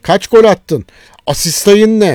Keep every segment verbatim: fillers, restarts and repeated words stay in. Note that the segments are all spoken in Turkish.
Kaç gol attın? Asist sayın ne?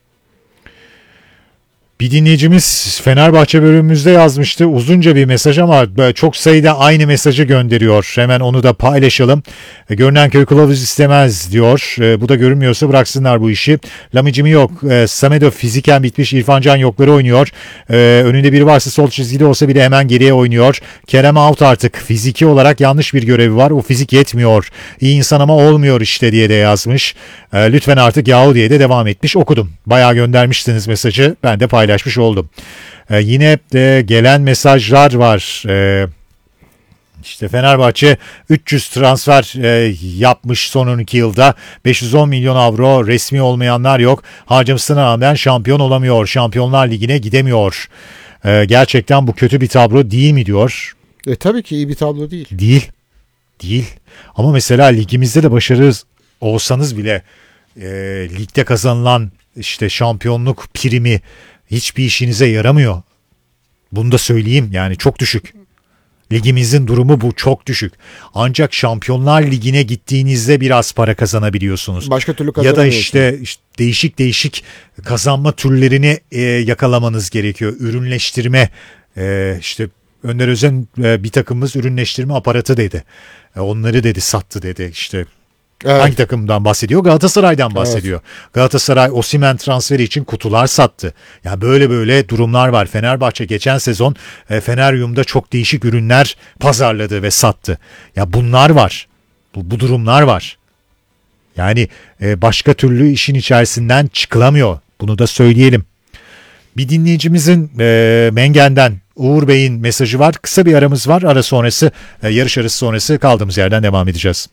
Bir dinleyicimiz Fenerbahçe bölümümüzde yazmıştı. Uzunca bir mesaj ama çok sayıda aynı mesajı gönderiyor. Hemen onu da paylaşalım. Görünen köy kılavuz istemez diyor. Bu da görünmüyorsa bıraksınlar bu işi. Lamicimi yok. Samedo fiziken bitmiş. İrfan Can yokları oynuyor. Önünde biri varsa sol çizgide olsa bile hemen geriye oynuyor. Kerem out artık. Fiziki olarak yanlış bir görevi var. O fizik yetmiyor. İyi insan ama olmuyor işte diye de yazmış. Lütfen artık yahu diye de devam etmiş. Okudum. Bayağı göndermiştiniz mesajı. Ben de paylaştım. paylaşmış oldum. Ee, yine de gelen mesajlar var. Ee, işte Fenerbahçe üç yüz transfer e, yapmış son on iki yılda. beş yüz on milyon avro, resmi olmayanlar yok. Harcamasına rağmen şampiyon olamıyor. Şampiyonlar Ligi'ne gidemiyor. Ee, gerçekten bu kötü bir tablo değil mi diyor. E tabii ki iyi bir tablo değil. Değil. Değil. Ama mesela ligimizde de başarı olsanız bile e, ligde kazanılan işte şampiyonluk primi hiçbir işinize yaramıyor. Bunu da söyleyeyim, yani çok düşük. Ligimizin durumu bu, çok düşük. Ancak Şampiyonlar Ligi'ne gittiğinizde biraz para kazanabiliyorsunuz. Başka türlü Ya kazanamıyorsunuz. da işte, işte değişik değişik kazanma türlerini e, yakalamanız gerekiyor. Ürünleştirme, e, işte Önder Özen e, bir takımımız ürünleştirme aparatı dedi. E, onları dedi sattı dedi işte. Evet. Hangi takımdan bahsediyor? Galatasaray'dan bahsediyor. Evet. Galatasaray Osimhen transferi için kutular sattı. Ya yani böyle böyle durumlar var. Fenerbahçe geçen sezon e, Feneryum'da çok değişik ürünler pazarladı ve sattı. Ya bunlar var. Bu, bu durumlar var. Yani e, başka türlü işin içerisinden çıkılamıyor. Bunu da söyleyelim. Bir dinleyicimizin e, Mengen'den Uğur Bey'in mesajı var. Kısa bir aramız var. Ara sonrası, e, yarış arası sonrası kaldığımız yerden devam edeceğiz.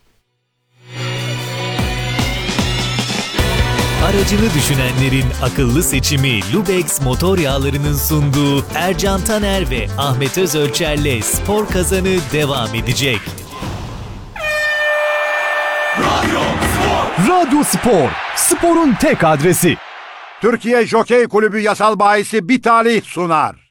Aracını düşünenlerin akıllı seçimi Lubex motor yağlarının sunduğu Ercan Taner ve Ahmet Özölçer'le Spor Kazanı devam edecek. Radyo Spor. Radyo Spor. Sporun tek adresi. Türkiye Jokey Kulübü Yasal Bayisi Bitali sunar.